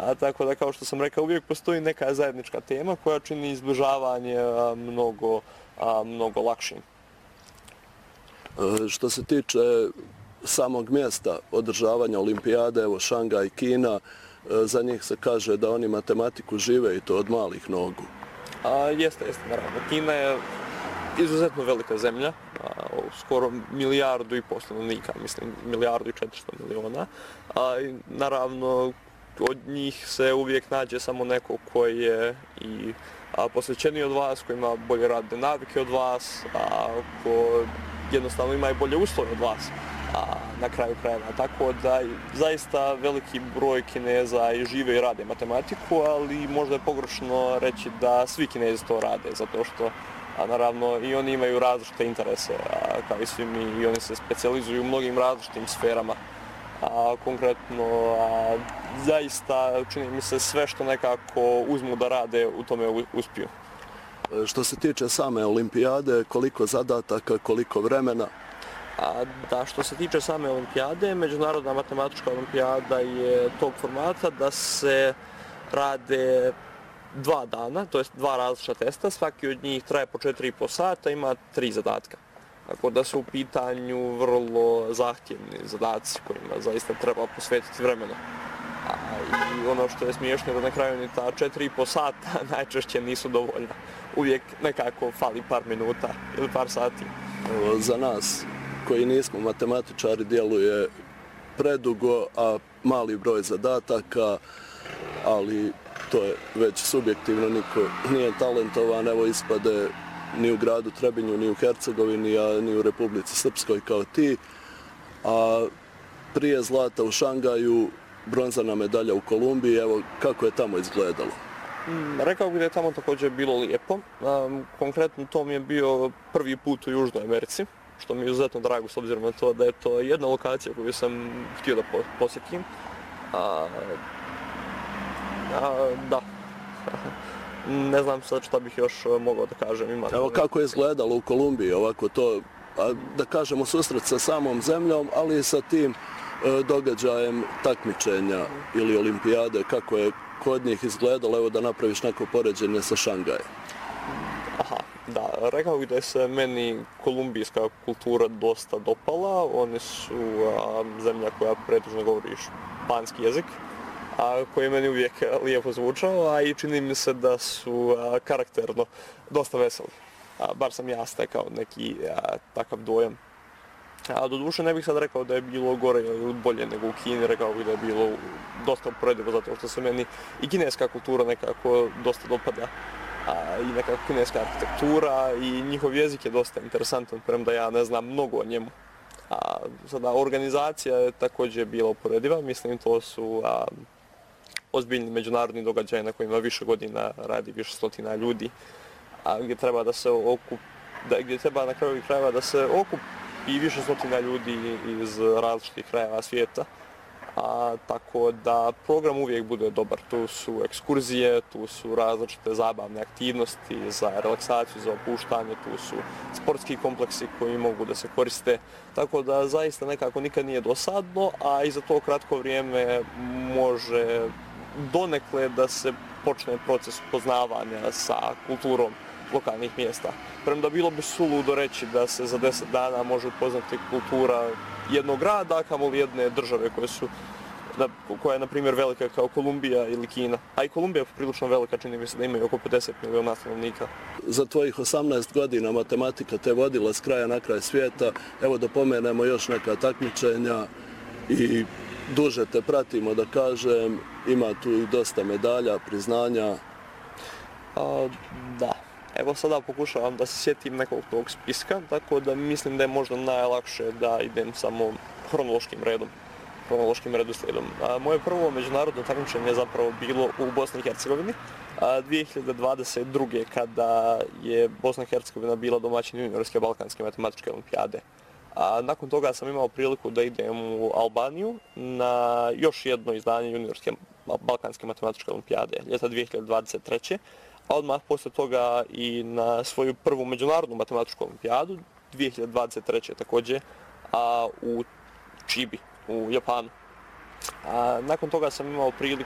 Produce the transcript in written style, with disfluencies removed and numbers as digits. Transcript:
Tako da, kao što sam rekao, uvijek postoji neka zajednička tema koja čini izbližavanje mnogo lakšim. Što se tiče samog mjesta održavanja olimpijade, evo Šangaj, Kina, za njih se kaže da oni matematiku žive i to od malih nogu. Jeste, naravno. Kina je izuzetno velika zemlja, skoro 1,5 milijardu stanovnika, mislim 1,4 milijarda. Naravno, od njih se uvijek nađe samo neko koji je i posvećeniji od vas, koji ima bolje radne navike od vas, ko jednostavno ima i bolje uslove od vas na kraju krajeva. Tako da zaista veliki broj Kineza i žive i rade matematiku, ali možda je pogrešno reći da svi Kinezi to rade, zato što naravno i oni imaju različite interese, kao i svi mi, i oni se specijalizuju u mnogim različitim sferama. Konkretno, zaista čini mi se sve što nekako uzmu da rade, u tome uspiju. Što se tiče same olimpijade, koliko zadataka, koliko vremena? Što se tiče same olimpijade, Međunarodna matematička olimpijada je tog formata da se rade 2 dana, to jest 2 različita testa, svaki od njih traje po 4,5 sata, ima 3 zadatka. Tako da su u pitanju vrlo zahtjevni zadaci kojima zaista treba posvetiti vremena. I ono što je smiješno je da na kraju ni ta 4,5 sata najčešće nisu dovoljna. Uvijek nekako fali par minuta ili par sati. Za nas koji nismo matematičari djeluje predugo, a mali broj zadataka, ali to je već subjektivno, niko nije talentovan, evo ispade ni u gradu Trebinju, ni u Hercegovini, a ni u Republici Srpskoj kao ti. A prije zlata u Šangaju, bronzana medalja u Kolumbiji, evo kako je tamo izgledalo? Rekao bih da je tamo također bilo lijepo. Konkretno to mi je bio prvi put u Južnoj Americi, što mi je izuzetno drago s obzirom na to da je to jedna lokacija koju sam htio da posjetim. Da. Ne znam sad šta bih još mogao da kažem. Evo kako je izgledalo u Kolumbiji, ovako to, da kažemo, susret sa samom zemljom, ali i sa tim događajem takmičenja ili olimpijade, kako je kod njih izgledalo, evo da napraviš neko poređenje sa Šangajem. Da, rekao bih da je se meni kolumbijska kultura dosta dopala. Oni su zemlja koja pretežno govori španski jezik, koji je meni uvijek lijepo zvučao, a i čini mi se da su karakterno dosta veseli. Bar sam ja stekao neki takav dojam. Doduše ne bih sad rekao da je bilo gore ili bolje nego u Kini, rekao bih da je bilo dosta uporedivo, zato što se meni i kineska kultura nekako dosta dopada. I nekako kineska arhitektura i njihov jezik je dosta interesantan, premda ja ne znam mnogo o njemu. Sada, organizacija je također bila uporediva, mislim to su ozbiljni međunarodni događaj na kojima više godina radi više stotina ljudi, gdje treba da se gdje treba na kraju krajeva da se okupi više stotina ljudi iz različitih krajeva svijeta. Tako da program uvijek bude dobar. Tu su ekskurzije, tu su različite zabavne aktivnosti za relaksaciju, za opuštanje, tu su sportski kompleksi koji mogu da se koriste. Tako da zaista nekako nikad nije dosadno, a i za to kratko vrijeme može donekle da se počne proces upoznavanja sa kulturom lokalnih mjesta. Premda bilo bi suludo reći da se za 10 dana može upoznati kultura jednog grada, a kamoli jedne države koja je, na primjer, velika kao Kolumbija ili Kina. A i Kolumbija je prilično velika, čini mi se da imaju oko 50 miliona stanovnika. Za tvojih 18 godina matematika te vodila s kraja na kraj svijeta. Evo da pomenemo još neka takmičenja i duže te pratimo, da kažem. Ima tu i dosta medalja, priznanja. Da. Evo sada pokušavam da se sjetim nekog tog spiska, tako da mislim da je možda najlakše da idem samo hronološkim redoslijedom. Moje prvo međunarodno takmičenje je zapravo bilo u Bosni i Hercegovini 2022. kada je Bosna i Hercegovina bila domaćin juniorske balkanske matematičke olimpijade. Nakon toga sam imao priliku da idem u Albaniju na još jedno izdanje juniorske balkanske matematičke olimpijade ljeta 2023. A odmah posle toga i na svoju prvu međunarodnu matematičku olimpijadu 2023. također u Chibi u Japanu. Nakon toga sam imao priliku